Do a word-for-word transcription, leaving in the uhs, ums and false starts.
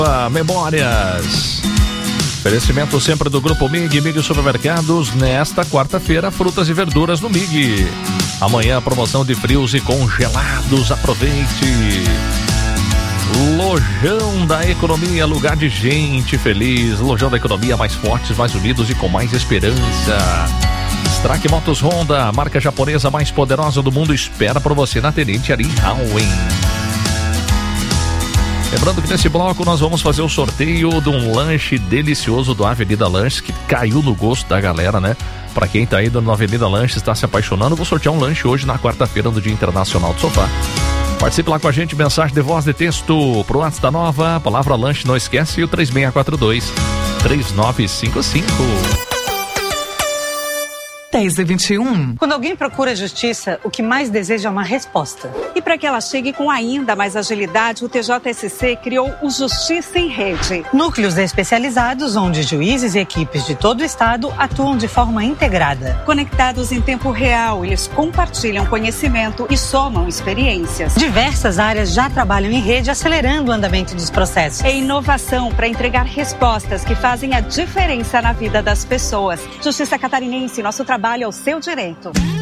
Memórias. Oferecimento sempre do Grupo M I G, M I G Supermercados. Nesta quarta-feira, frutas e verduras no M I G. Amanhã, promoção de frios e congelados. Aproveite. Lojão da Economia, lugar de gente feliz. Lojão da Economia, mais fortes, mais unidos e com mais esperança. Strack Motos Honda, marca japonesa mais poderosa do mundo, espera por você na Tenente Ari Howen. Lembrando que nesse bloco nós vamos fazer o sorteio de um lanche delicioso do Avenida Lanches, que caiu no gosto da galera, né? Pra quem tá indo na Avenida Lanches, está se apaixonando, vou sortear um lanche hoje na quarta-feira do Dia Internacional do Sofá. Participe lá com a gente, mensagem de voz, de texto pro WhatsApp da Nova, palavra lanche, não esquece, e o três seis quatro dois, três nove cinco cinco. dez e vinte e um. Quando alguém procura justiça, o que mais deseja é uma resposta. E para que ela chegue com ainda mais agilidade, o T J S C criou o Justiça em Rede. Núcleos especializados onde juízes e equipes de todo o estado atuam de forma integrada. Conectados em tempo real, eles compartilham conhecimento e somam experiências. Diversas áreas já trabalham em rede, acelerando o andamento dos processos. É inovação para entregar respostas que fazem a diferença na vida das pessoas. Justiça Catarinense, nosso trabalho é o seu direito.